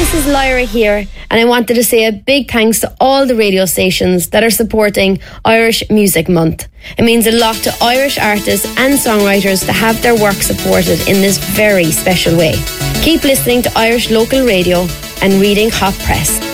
this is Lyra here, and I wanted to say a big thanks to all the radio stations that are supporting Irish Music Month. It means a lot to Irish artists and songwriters to have their work supported in this very special way. Keep listening to Irish local radio and reading Hot Press.